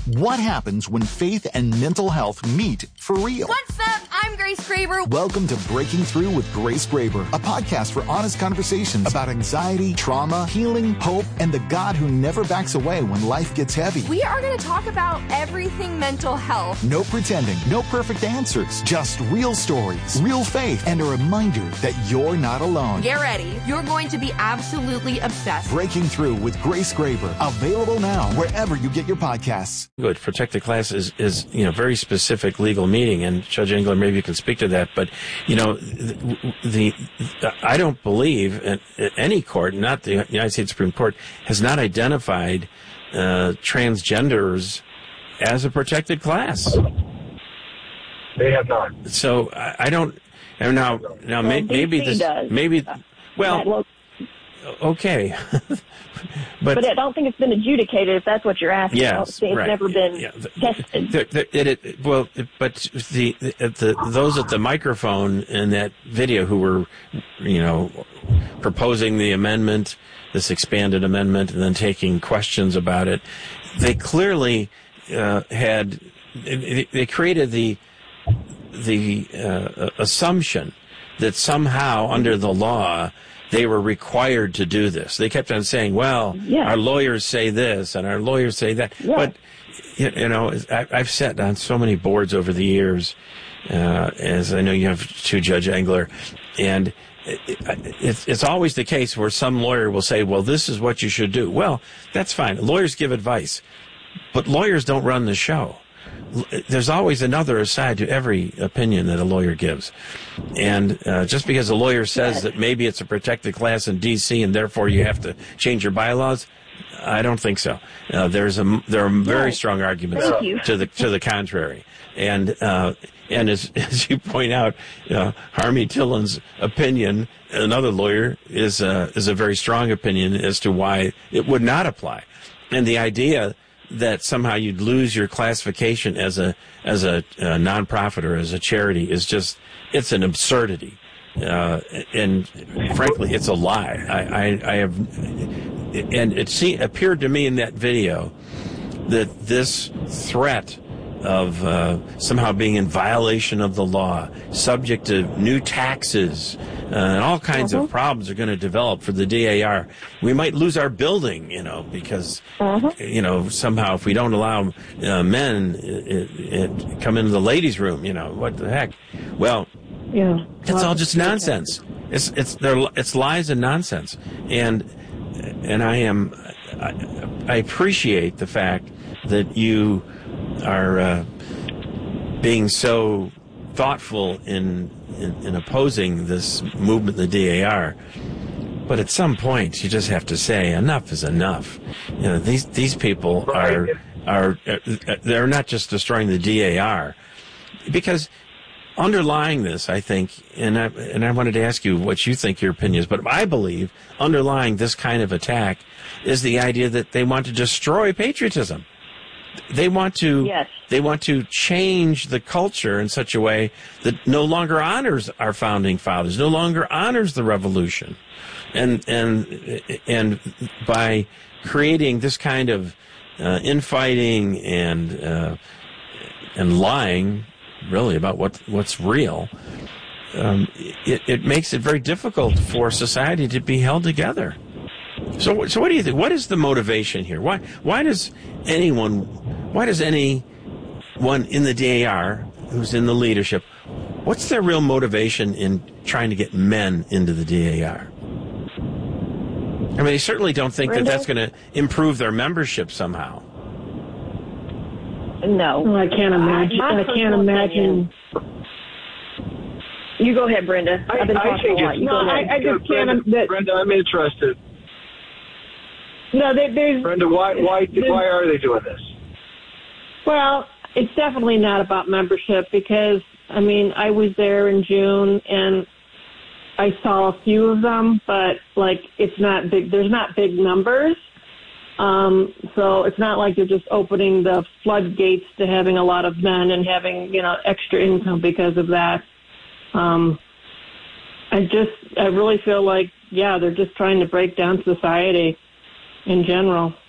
What happens when faith and mental health meet for real? What's up? I'm Grace Graber. Welcome to Breaking Through with Grace Graber, a podcast for honest conversations about anxiety, trauma, healing, hope, and the God who never backs away when life gets heavy. We are going to talk about everything mental health. No pretending, no perfect answers, just real stories, real faith, and a reminder that you're not alone. Get ready. You're going to be absolutely obsessed. Breaking Through with Grace Graber, available now wherever you get your podcasts. Good. Protected class is very specific legal meaning, and Judge Engler, maybe you can speak to that. But I don't believe any court, not the United States Supreme Court, has not identified transgenders as a protected class. They have not. So I don't. And now maybe this does. Okay. But I don't think it's been adjudicated, if that's what you're asking. Yes, it's right. never been tested. But those at the microphone in that video who were, proposing the amendment, this expanded amendment, and then taking questions about it, they clearly they created the assumption that somehow under the law they were required to do this. They kept on saying, well, our lawyers say this and our lawyers say that. Yeah. But, I've sat on so many boards over the years, as I know you have too, Judge Engler, and it's always the case where some lawyer will say, well, this is what you should do. Well, that's fine. Lawyers give advice, but lawyers don't run the show. There's always another side to every opinion that a lawyer gives. And just because a lawyer says that maybe it's a protected class in D.C. and therefore you have to change your bylaws, I don't think so. There are very strong arguments to the contrary. And as you point out, Harmy Tillen's opinion, another lawyer, is a very strong opinion as to why it would not apply. And the idea that somehow you'd lose your classification as a nonprofit or as a charity is it's an absurdity, and frankly, it's a lie. It appeared to me in that video that this threat of somehow being in violation of the law, subject to new taxes, and all kinds of problems are going to develop for the DAR. We might lose our building, because, somehow if we don't allow men come into the ladies' room, what the heck? Well, it's all just nonsense. It's lies and nonsense. And I appreciate the fact that you are being so thoughtful in opposing this movement, the DAR. But at some point, you just have to say enough is enough. These people they're not just destroying the DAR, because underlying this, I think, and I wanted to ask you what you think your opinion is, but I believe underlying this kind of attack is the idea that they want to destroy patriotism. They want to change the culture in such a way that no longer honors our founding fathers, no longer honors the revolution, and by creating this kind of infighting and lying, really about what's real, it makes it very difficult for society to be held together. So what do you think? What is the motivation here? Why does anyone in the DAR who's in the leadership, what's their real motivation in trying to get men into the DAR? I mean, they certainly don't think that that's going to improve their membership somehow. No. Well, I can't imagine. You go ahead, Brenda. I've been talking a lot. You go ahead. I just can't. Brenda, I'm interested. No, there's. Brenda, why are they doing this? Well, it's definitely not about membership because, I was there in June and I saw a few of them, but, it's not big. There's not big numbers. So it's not like they're just opening the floodgates to having a lot of men and having, extra income because of that. I really feel like, they're just trying to break down society in general.